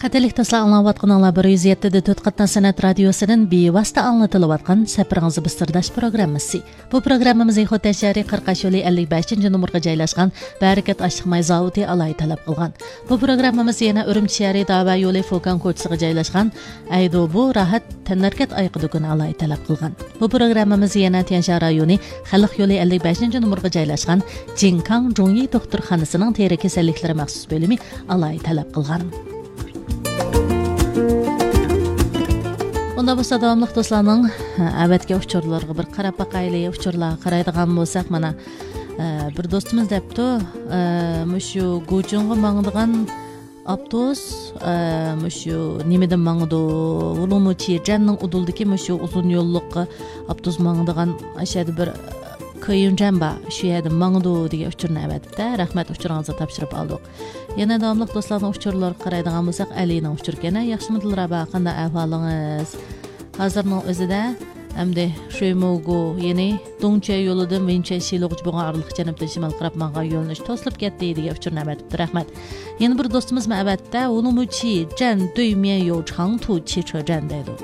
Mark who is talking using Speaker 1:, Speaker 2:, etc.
Speaker 1: Qatalik tasla anlayotqanlar 107.4 Qatna Sanat Radiosu'nun bevosita anlatılayotgan Sapiringizni Bistirdash programmasi. Bu programmamiz Xo'jash shahri Qirqash yo'li 55-numurga joylashgan Barakat Ashliqmay zavodi alohida talab qilgan. Bu programmamiz yana Urumchi shahri Dava yo'li Fokan ko'chasiga joylashgan Aydobu Rahat Tanarkat Ayqi do'koni alohida talab qilgan. Bu programmamiz yana Tianshan rayoni Xalq yo'li 55-numurga joylashgan Jinkang Zhongyi doktorxonasining teri kasalliklari maxsus bo'limi alohida talab qilgan. Onda bo'lsa davomli do'stlarning avatga uchurlarga bir qarab baqaylik, uchurlarga qaraydigan bo'lsak, mana bir do'stimiz debdi, mushu Gochunga mangdigan avtobus, mushu nimadan mangdi? Ulumuchi Janning uduldiki mushu uzun yo'lliq avtobus mangdigan ashadi bir Köyüncan ba, şu yerdə mangdu deyə uçurunu əvədibdə. Rəhmət uçurunuza tapşırıb aldıq. Yenə davamlıq dostlarına uçurlar qaraydıgan bolsaq, Əliyinin uçur gənə. Yaxşımıdırlar ba, qanday əhvalınız? Hazırның özüdə əmdi Şöymögu, yeni Dongçay yoludan Vençay Şiloğucu boğan aralıq cənubdan şimal qırab manğa yolunu toslub getdi deyə uçurunu əvədibdir. Rəhmət. Yeni bir dostumuz mə əvədibdə, Ulumuchi Jan Duymian Yo Changtu Qi Che Jan deydi.